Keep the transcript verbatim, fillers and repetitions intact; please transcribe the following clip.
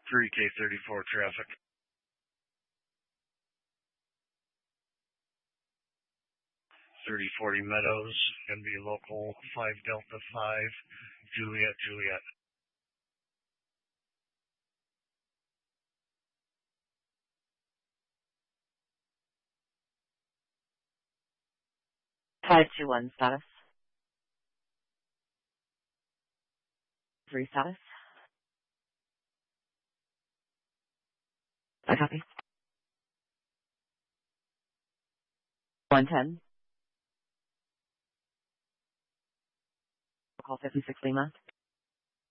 three K thirty-four traffic. thirty forty Meadows, going to be local five Delta five, Juliet, Juliet. five two one status. Three status. I copy. one ten. Call fifty-six Lima.